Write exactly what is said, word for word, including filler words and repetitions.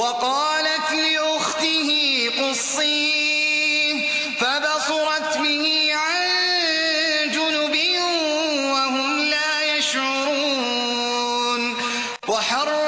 وقالت لأخته قصيه فبصرت به عن جنب وهم لا يشعرون وحر